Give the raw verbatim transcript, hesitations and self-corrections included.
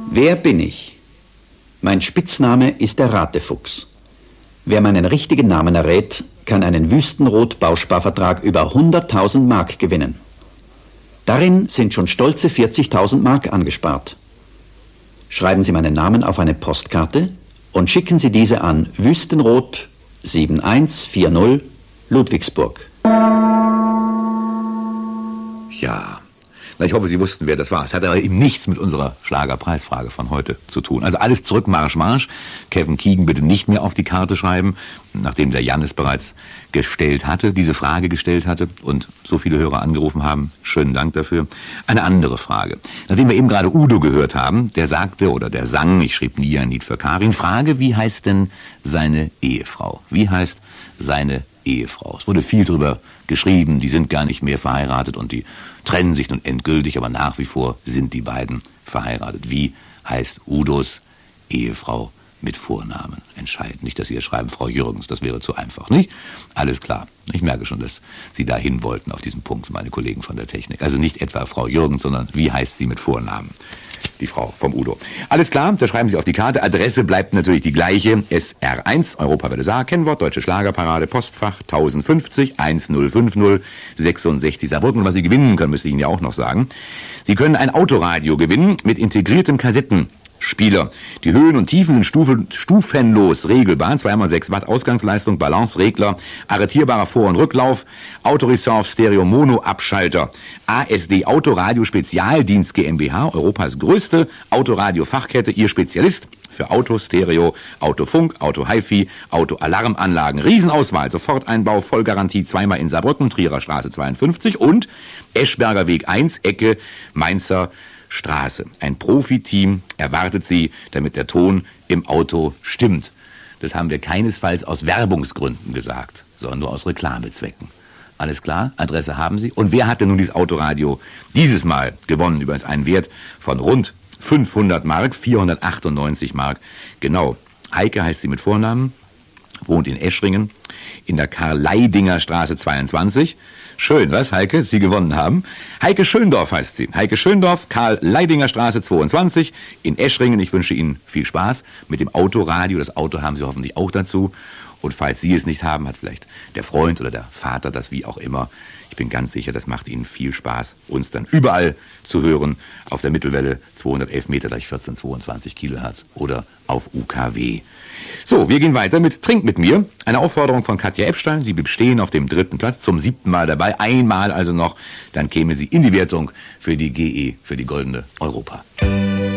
Wer bin ich? Mein Spitzname ist der Ratefuchs. Wer meinen richtigen Namen errät, kann einen Wüstenrot-Bausparvertrag über hunderttausend Mark gewinnen. Darin sind schon stolze vierzigtausend Mark angespart. Schreiben Sie meinen Namen auf eine Postkarte und schicken Sie diese an Wüstenrot sieben eins vier null Ludwigsburg. Ja, na, ich hoffe, Sie wussten, wer das war. Es hat aber eben nichts mit unserer Schlagerpreisfrage von heute zu tun. Also alles zurück, Marsch, Marsch. Kevin Keegan bitte nicht mehr auf die Karte schreiben, nachdem der Jan es bereits gestellt hatte, diese Frage gestellt hatte und so viele Hörer angerufen haben. Schönen Dank dafür. Eine andere Frage. Nachdem wir eben gerade Udo gehört haben, der sagte oder der sang, ich schrieb nie ein Lied für Karin, Frage, wie heißt denn seine Ehefrau? Wie heißt seine Ehefrau? Es wurde viel drüber geschrieben, die sind gar nicht mehr verheiratet und die trennen sich nun endgültig, aber nach wie vor sind die beiden verheiratet. Wie heißt Udos Ehefrau mit Vornamen? Entscheidend. Nicht, dass Sie jetzt schreiben, Frau Jürgens, das wäre zu einfach, nicht? Alles klar. Ich merke schon, dass Sie dahin wollten auf diesen Punkt, meine Kollegen von der Technik. Also nicht etwa Frau Jürgens, sondern wie heißt sie mit Vornamen? Die Frau vom Udo. Alles klar, da schreiben Sie auf die Karte. Adresse bleibt natürlich die gleiche. S R eins, Europawelle Saar, Kennwort, Deutsche Schlagerparade, Postfach tausendfünfzig eintausendzufünfzig sechsundsechzig Saarbrücken. Und was Sie gewinnen können, müsste ich Ihnen ja auch noch sagen. Sie können ein Autoradio gewinnen mit integriertem Kassettenspieler. Die Höhen und Tiefen sind stufen, stufenlos regelbar. zwei mal sechs Watt Ausgangsleistung, Balanceregler, arretierbarer Vor- und Rücklauf, Autoresolve Stereo Mono Abschalter, A S D Autoradio Spezialdienst GmbH, Europas größte Autoradio-Fachkette, Ihr Spezialist für Auto, Stereo, Autofunk, Auto-Hi-Fi, Auto-Alarmanlagen, Riesenauswahl, Soforteinbau, Vollgarantie, zweimal in Saarbrücken, Trierer Straße zweiundfünfzig und Eschberger Weg eins, Ecke Mainzer Straße. Ein Profiteam erwartet Sie, damit der Ton im Auto stimmt. Das haben wir keinesfalls aus Werbungsgründen gesagt, sondern nur aus Reklamezwecken. Alles klar? Adresse haben Sie. Und wer hat denn nun dieses Autoradio dieses Mal gewonnen? Über einen Wert von rund fünfhundert Mark, vierhundertachtundneunzig Mark. Genau. Heike heißt sie mit Vornamen, wohnt in Eschringen, in der Karl-Leidinger Straße zweiundzwanzig. Schön, was, Heike, Sie gewonnen haben. Heike Schöndorf heißt sie. Heike Schöndorf, Karl-Leidinger Straße zweiundzwanzig in Eschringen. Ich wünsche Ihnen viel Spaß mit dem Autoradio. Das Auto haben Sie hoffentlich auch dazu. Und falls Sie es nicht haben, hat vielleicht der Freund oder der Vater das, wie auch immer. Ich bin ganz sicher, das macht Ihnen viel Spaß, uns dann überall zu hören. Auf der Mittelwelle zweihundertelf Meter gleich vierzehnhundertzweiundzwanzig Kilohertz oder auf U K W. So, wir gehen weiter mit Trink mit mir. Eine Aufforderung von Katja Epstein. Sie bestehen auf dem dritten Platz, zum siebten Mal dabei. Einmal also noch, dann käme sie in die Wertung für die G E, für die Goldene Europa.